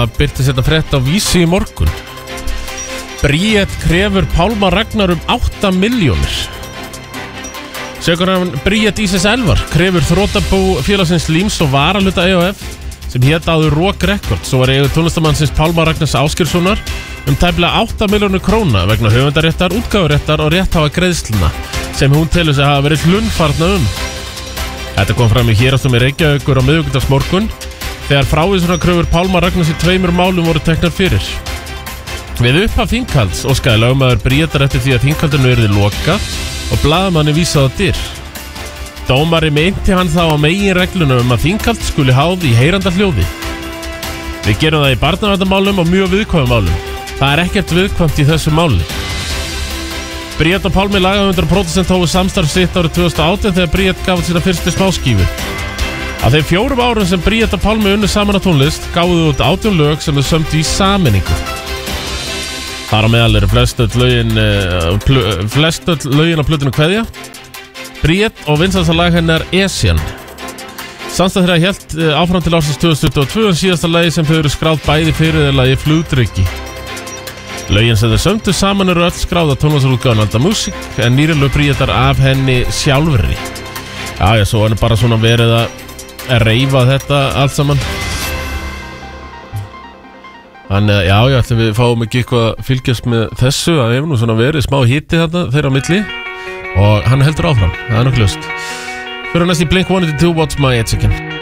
það birtist þetta frétt á Vísi í morgun. Bríet krefur Pálma Ragnar 8 milljónir. Sökurann Bríet Ísis Elvar krefur þrotabú félagsins Líms og Varaluta EOF sem hét áður Rock Records og var eigur tónlistamannsins Pálma Ragnars Ásgeirssonar tæplega 8 milljónir króna vegna höfundaréttar, útgáfuréttar og rétthafa greiðsluna sem hún telur sig hafa verið hlunnfarna Þetta kom fram í Héraðsdómi Reykjavíkur á miðvikudagsmorgun þegar frávísunarkröfur Pálma Ragnars í 2 málum voru teknar fyrir. Við upphaf þinghalds óskaði lögmaður Bríetar eftir því að þinghaldinu yrði lokað og blaðamanni vísað á dyr. Dómari meinti hann þá á meginreglunum að þinghald skuli háð í heyranda hljóði. Við gerum það í barnaverndarmálum og mjög viðkvæmum málum. Það ekkert viðkvæmt í þessu máli. Bríet og Pálmi lagahöfundar og pródusent hófu samstarf sitt árið 2018 þegar Bríet gaf út sína fyrstu smáskífu. Á þeim 4 árum sem Bríet og Pálmi unnu saman á tónlist gáfu þau út 18 lög sem þau sömdu í sameiningu. Þar á meðal eru flestöll lögin á plötunni Kveðja. Bríet og vinsælasta lag hennar Esjan. Samstæð þeirra hélt áfram til ársins 2022 en síðasta lagi sem þau eru skráð bæði fyrir er lagi Flugdrykki. Lögin sem þau sömdu saman eru öll skráð á tónlistarútgáfan Alda Music en nýri lög Bríetar af henni sjálfri. Já, svo er bara svona verið að reyfa þetta allt saman. Þannig að já, ætlum við fáum ekki eitthvað að fylgjast með þessu að hefur nú svona verið smá hiti þarna þeirra á milli og hann heldur áfram, það er nokkuð ljóst. Fyrir næst í Blink-182 What's My Age Again.